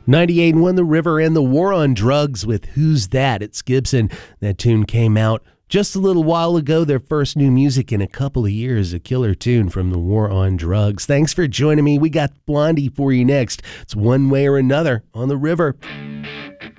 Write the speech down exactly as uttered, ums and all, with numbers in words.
ninety-eight and one The River and the War on Drugs with Who's That? It's Gibson. That tune came out just a little while ago, their first new music in a couple of years, a killer tune from the War on Drugs. Thanks for joining me. We got Blondie for you next. It's One Way or Another on The River.